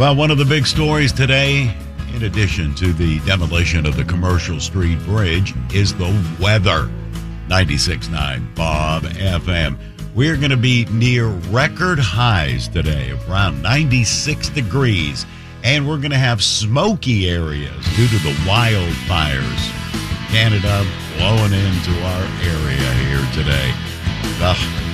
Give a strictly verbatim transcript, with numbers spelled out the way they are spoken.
Well, one of the big stories today, in addition to the demolition of the Commercial Street Bridge, is the weather. ninety-six point nine Bob F M. We're going to be near record highs today, around ninety-six degrees, and we're going to have smoky areas due to the wildfires. Canada blowing into our area here today. Ugh.